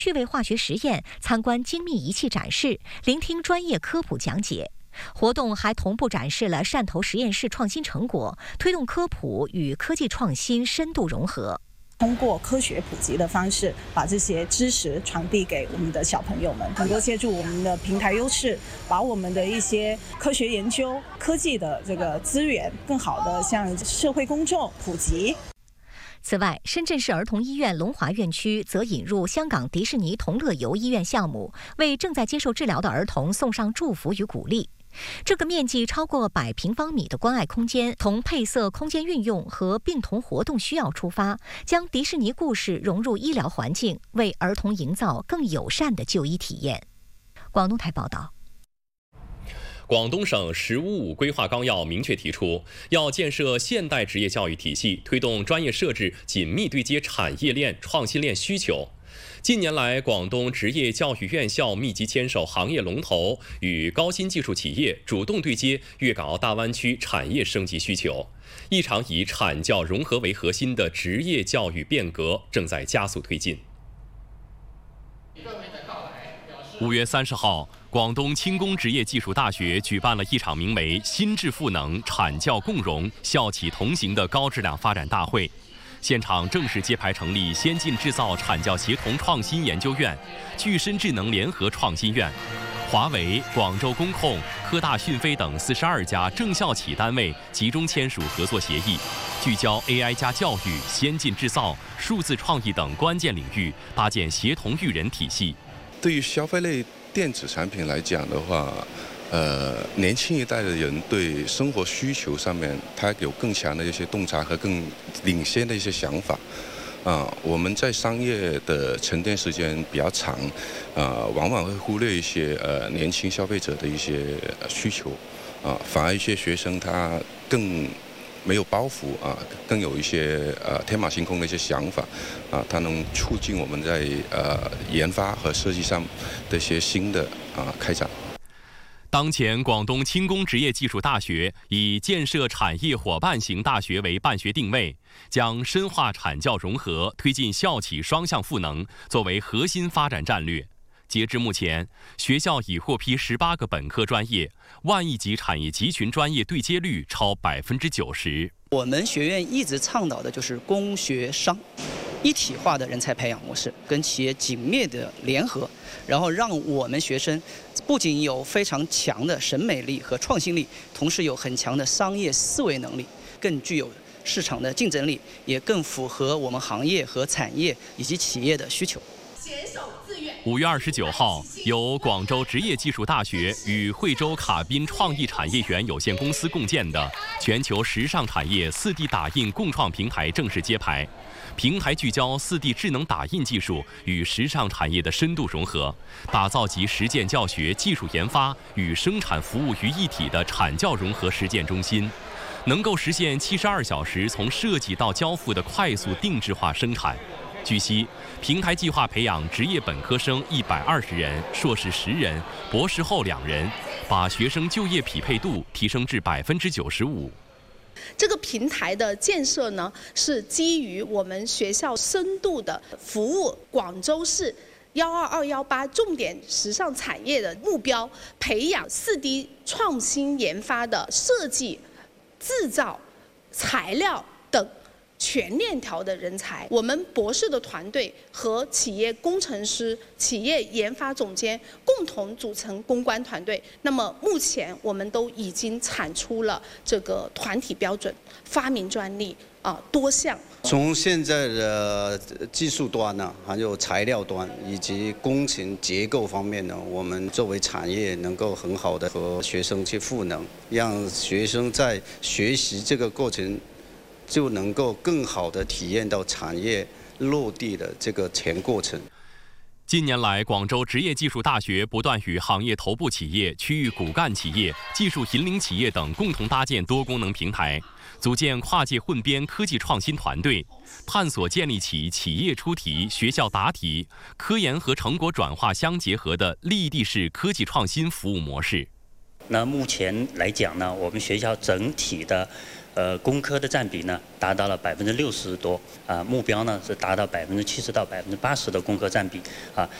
趣味化学实验，参观精密仪器展示，聆听专业科普讲解。活动还同步展示了汕头实验室创新成果，推动科普与科技创新深度融合。 通过科学普及的方式，把这些知识传递给我们的小朋友们，能够借助我们的平台优势，把我们的一些科学研究、科技的这个资源，更好的向社会公众普及。 此外，深圳市儿童医院龙华院区则引入香港迪士尼同乐游医院项目，为正在接受治疗的儿童送上祝福与鼓励。这个面积超过100平方米的关爱空间，从配色空间运用和病童活动需要出发，将迪士尼故事融入医疗环境，为儿童营造更友善的就医体验。广东台报道。 广东省“十五五”规划纲要明确提出，要建设现代职业教育体系，推动专业设置紧密对接产业链、创新链需求。近年来，广东职业教育院校密集牵手行业龙头与高新技术企业，主动对接粤港澳大湾区产业升级需求。一场以产教融合为核心的职业教育变革正在加速推进。5月30号，广东轻工职业技术大学举办了一场名为“心智赋能，产教共融，校企同行”的高质量发展大会。现场正式揭牌成立先进制造产教协同创新研究院、具身智能联合创新院。华为、广州工控、科大讯飞等42家正校企单位集中签署合作协议，聚焦 AI 加教育、先进制造、数字创意等关键领域，搭建协同育人体系。 对于消费类电子产品来讲的话，年轻一代的人对生活需求上面，他有更强的一些洞察和更领先的一些想法。我们在商业的沉淀时间比较长，往往会忽略一些年轻消费者的一些需求，反而一些学生他更没有包袱更有一些天马行空的一些想法它能促进我们在研发和设计上的一些新的开展。 当前，广东轻工职业技术大学以建设产业伙伴型大学为办学定位，将深化产教融合，推进校企双向赋能作为核心发展战略。截至目前，学校已获批18个本科专业，万亿级产业集群专业对接率超90%。 我们学院一直倡导的就是工学商一体化的人才培养模式，跟企业紧密的联合，然后让我们学生不仅有非常强的审美力和创新力，同时有很强的商业思维能力，更具有市场的竞争力，也更符合我们行业和产业以及企业的需求。 5月29号，由广州职业技术大学与惠州卡宾创意产业园有限公司共建的全球时尚产业4D 打印共创平台正式揭牌。平台聚焦4D 智能打印技术与时尚产业的深度融合，打造集实践教学、技术研发与生产服务于一体的产教融合实践中心，能够实现72小时从设计到交付的快速定制化生产。据悉，平台计划培养职业本科生120人、硕士10人、博士后2人，把学生就业匹配度提升至95%。 这个平台的建设呢，是基于我们学校深度的服务广州市12218重点时尚产业的目标，培养4D 创新研发的设计、制造、材料等全链条的人才。我们博士的团队和企业工程师、企业研发总监共同组成公关团队。那么目前我们都已经产出了这个团体标准、发明专利多项。 从现在的技术端呢，还有材料端以及工程结构方面呢，我们作为产业能够很好的和学生去赋能，让学生在学习这个过程就能够更好地体验到产业落地的这个全过程。 近年来，广州职业技术大学不断与行业头部企业、区域骨干企业、技术引领企业等共同搭建多功能平台，组建跨界混编科技创新团队，探索建立起企业出题、学校答题、科研和成果转化相结合的立地式科技创新服务模式。 那目前来讲呢，我们学校整体的工科的占比呢达到了60%多，目标呢是达到70%到80%的工科占比，